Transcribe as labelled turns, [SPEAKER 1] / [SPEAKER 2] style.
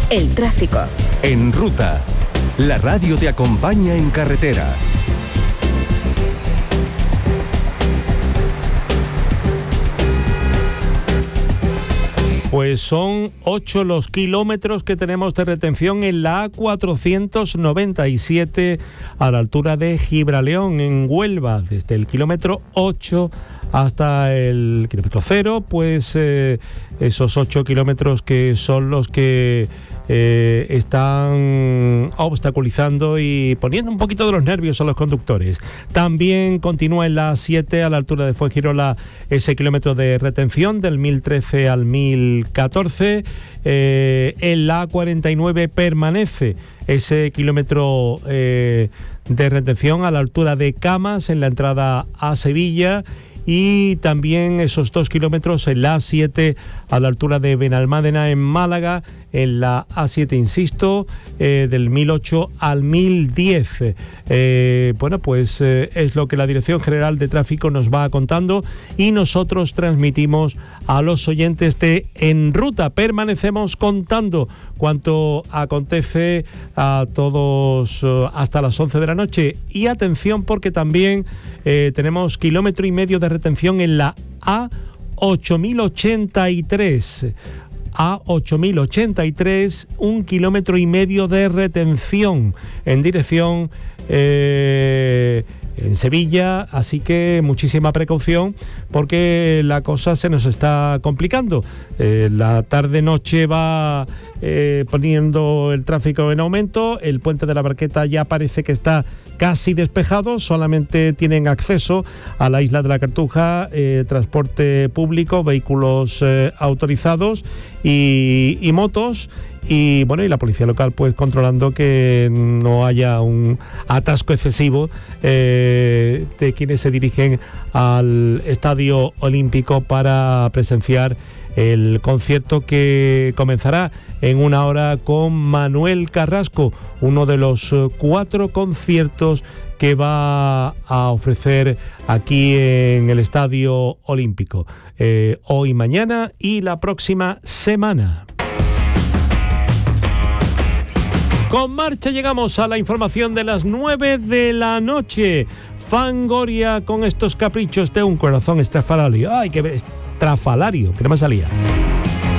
[SPEAKER 1] El tráfico.
[SPEAKER 2] En Ruta, la radio te acompaña en carretera.
[SPEAKER 3] Pues son 8 los kilómetros que tenemos de retención en la A497 a la altura de Gibraleón, en Huelva, desde el kilómetro 8 hasta el kilómetro 0, pues esos 8 kilómetros que son los que están obstaculizando y poniendo un poquito de los nervios a los conductores. También continúa en la A7 a la altura de Fuengirola ese kilómetro de retención del 1013 al 1014. En la A49 permanece ese kilómetro de retención a la altura de Camas en la entrada a Sevilla. Y también esos 2 kilómetros en la A7 a la altura de Benalmádena en Málaga, en la A7, insisto, del 1008 al 1010. Es lo que la Dirección General de Tráfico nos va contando y nosotros transmitimos a los oyentes de En Ruta. Permanecemos contando cuanto acontece a todos hasta las 11 de la noche. Y atención, porque también tenemos 1,5 kilómetros de retención en la A8083. A8083, 1,5 kilómetros de retención en dirección en Sevilla, así que muchísima precaución porque la cosa se nos está complicando. La tarde-noche va poniendo el tráfico en aumento, el puente de la Barqueta ya parece que está casi despejado, solamente tienen acceso a la isla de la Cartuja transporte público, vehículos autorizados y motos. Y bueno, y la policía local pues controlando que no haya un atasco excesivo de quienes se dirigen al Estadio Olímpico para presenciar el concierto que comenzará en 1 hora con Manuel Carrasco, uno de los 4 conciertos que va a ofrecer aquí en el Estadio Olímpico, hoy, mañana y la próxima semana. Con marcha llegamos a la información de las 9 de la noche. Fangoria con estos caprichos de un corazón estrafalario. ¡Ay, qué estrafalario! Que no me salía.